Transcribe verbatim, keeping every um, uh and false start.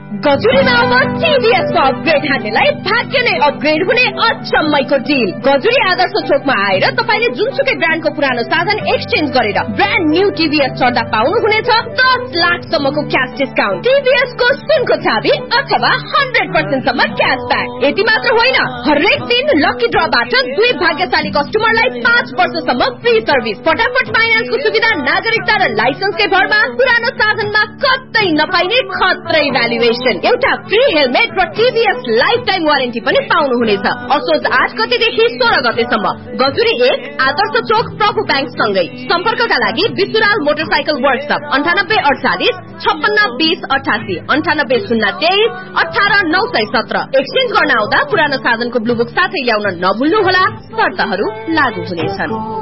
गजुरीमा अब टीभीएस को अपग्रेड हान्नेलाई भाग्य नै अपग्रेड हुने अचम्मैको डील। गजुरी आदर्श चोकमा आएर तपाईले जुनसुकै ब्रान्डको पुरानो साधन एक्सचेन्ज गरेर ब्रान्ड न्यू टीभीएस चढ्दा पाउनुहुनेछ दस लाख सम्मको क्याश डिस्काउन्ट, टीभीएस को सुनको चाबी अथवा हन्ड्रेड पर्सेन्ट सम्म क्यासब्याक। यति मात्र होइन, हरेक दिन लकी ड्रबाट दुई भाग्यशाली कस्टमरलाई पाँच वर्षसम्म फ्री सर्भिस, फटाफट फाइनान्सको सुविधा, नागरिकता र लाइसेन्सकै भरमा पुरानो साधनमा कतै नपाइने खत्रै भ्यालुएसन, एउटा फ्री हेलमेट र टीभीएस लाइफ टाइम वारेन्टी पनि पाउनुहुनेछ। असोज आठ गतेदेखि सोह्र गतेसम्म गजुरी एक आदर्श चोक प्रभु ब्याङ्क सँगै। सम्पर्कका लागि विसुराल मोटरसाइकल वर्कशप अन्ठानब्बे अडचालिस छप्पन्न बीस अठासी अन्ठानब्बे शून्य तेइस अठार नौ सय सत्र। एक्सचेन्ज गर्न आउँदा पुरानो साधनको ब्लू बुक साथै ल्याउन नभुल्नुहोला, शर्तहरू लागू हुनेछन्।